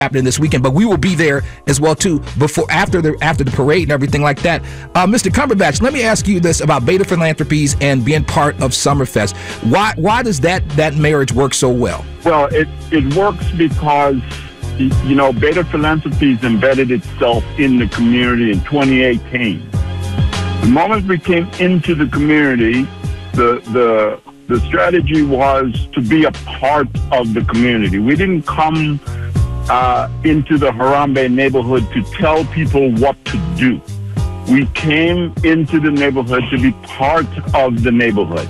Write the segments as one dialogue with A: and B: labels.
A: happening this weekend, but we will be there as well too after the parade and everything like that. Mr. Cumberbatch, let me ask you this about Beta Philanthropies and being part of Summerfest. Why does that marriage work so well?
B: Well, it works because Beta Philanthropies embedded itself in the community in 2018. The moment we came into the community, the strategy was to be a part of the community. We didn't come into the Harambee neighborhood to tell people what to do. We came into the neighborhood to be part of the neighborhood,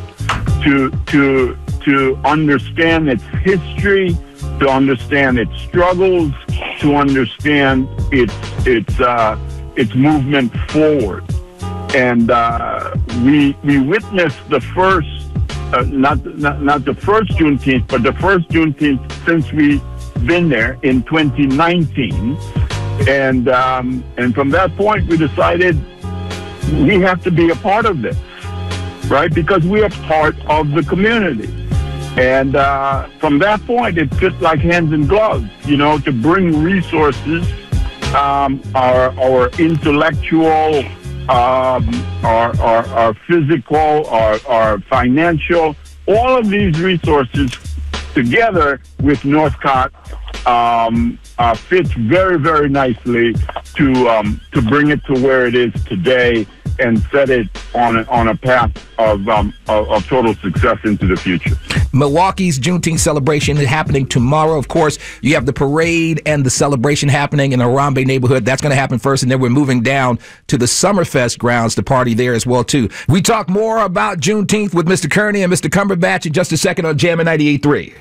B: to understand its history, to understand its struggles, to understand its movement forward. And we witnessed the first, not the first Juneteenth, but the first Juneteenth since we've been there in 2019. And from that point, we decided we have to be a part of this, right? Because we are part of the community. And from that point, it fit like hands and gloves, to bring resources, our intellectual, our physical, our financial, all of these resources together with Northcott fits very, very nicely to bring it to where it is today and set it on a path of total success into the future.
A: Milwaukee's Juneteenth celebration is happening tomorrow. Of course, you have the parade and the celebration happening in the Harambee neighborhood. That's going to happen first, and then we're moving down to the Summerfest grounds to party there as well, too. We talk more about Juneteenth with Mr. Kearney and Mr. Cumberbatch in just a second on Jammin' 98.3.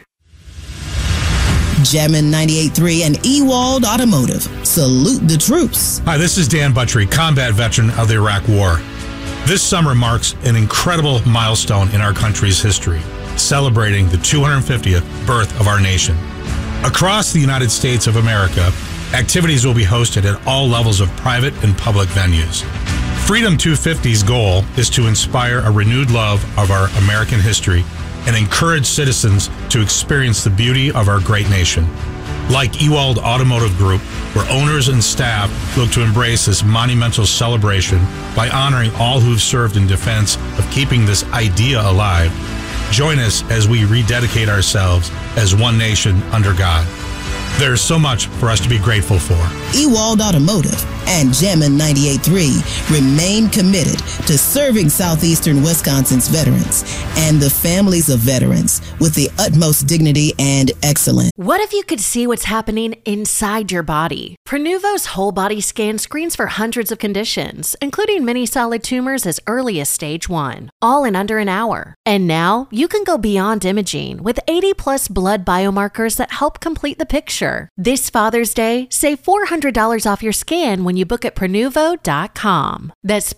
C: Jammin' 98.3 and Ewald Automotive. Salute the troops.
D: Hi, this is Dan Buttrey, combat veteran of the Iraq War. This summer marks an incredible milestone in our country's history, celebrating the 250th birth of our nation. Across the United States of America, activities will be hosted at all levels of private and public venues. Freedom 250's goal is to inspire a renewed love of our American history and encourage citizens to experience the beauty of our great nation. Like Ewald Automotive Group, where owners and staff look to embrace this monumental celebration by honoring all who've served in defense of keeping this idea alive, join us as we rededicate ourselves as one nation under God. There's so much for us to be grateful for.
C: Ewald Automotive and Jammin' 98.3 remain committed to serving southeastern Wisconsin's veterans and the families of veterans with the utmost dignity and excellence.
E: What if you could see what's happening inside your body? Prenuvo's whole body scan screens for hundreds of conditions, including many solid tumors as early as stage 1, all in under an hour. And now you can go beyond imaging with 80+ blood biomarkers that help complete the picture. This Father's Day, save $400 off your scan when you book at Prenuvo.com. That's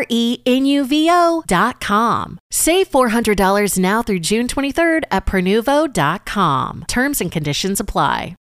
E: Prenuvo.com. Save $400 now through June 23rd at Prenuvo.com. Terms and conditions apply.